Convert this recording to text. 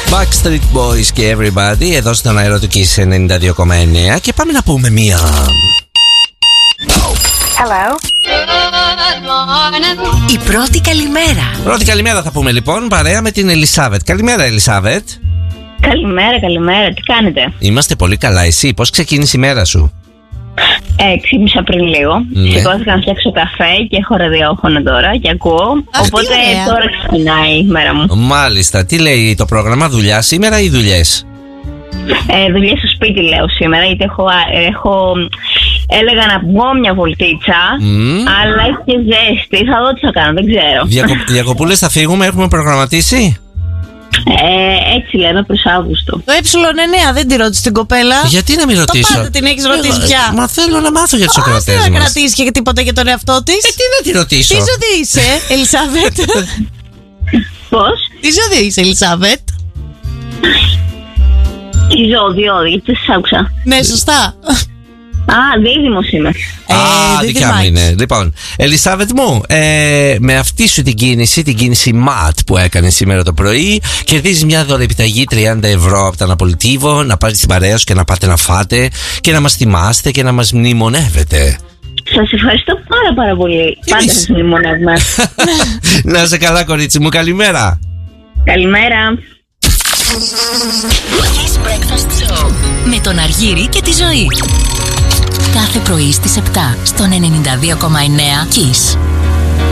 Backstreet Boys και Everybody εδώ στον αέρα του Kiss 92,9 και πάμε να πούμε μία. Hello. Η πρώτη καλημέρα. Πρώτη καλημέρα θα πούμε λοιπόν, παρέα με την Ελισάβετ. Καλημέρα, Ελισάβετ. Καλημέρα. Τι κάνετε? Είμαστε πολύ καλά. Εσύ, πώς ξεκίνησε η μέρα σου? Ξύπνησα πριν λίγο. Σηκώθηκα να φτιάξω καφέ και έχω ραδιόφωνο τώρα και ακούω. Οπότε τώρα ξεκινάει η μέρα μου. Μάλιστα. Τι λέει το πρόγραμμα, δουλειά σήμερα ή δουλειές? Δουλειές στο σπίτι λέω σήμερα, γιατί έλεγα να βγω μια βολτίτσα, αλλά έχει και ζέστη. Θα δω τι θα κάνω, δεν ξέρω. Διακοπούλες θα φύγουμε, έχουμε προγραμματίσει. Έτσι λέμε προς Αύγουστο. Το ε9 δεν τη ρώτησε την κοπέλα. Γιατί να μην ρωτήσω? Το πάντα την έχεις ρωτήσει πια. Μα θέλω να μάθω για τους ακροατές μας. Δεν θα κρατήσει και τίποτα για τον εαυτό της. Τι να τη ρωτήσω? Τι ζωή είσαι, Ελισάβετ? Πώς? Τι ζωή είσαι, Ελισάβετ? Τι ζώδιο, γιατί σας άκουσα. Ναι, σωστά. Δίδυμος είμαι. Δικιά μου είναι. Λοιπόν, Ελισάβετ μου, με αυτή σου την κίνηση ματ που έκανε σήμερα το πρωί, κερδίζεις μια δωρεοπιταγή 30 ευρώ από το Αναπολιτίβο, να πάρεις την παρέα σου και να πάτε να φάτε και να μας θυμάστε και να μας μνημονεύετε. Σας ευχαριστώ πάρα πολύ. Πάντα σας μνημονεύουμε. Να είσαι καλά, κορίτσι μου, καλημέρα. Καλημέρα. Kiss Breakfast Show με τον Αργύρη και τη Ζωή. Κάθε πρωί στις 7 στον 92,9 Kiss.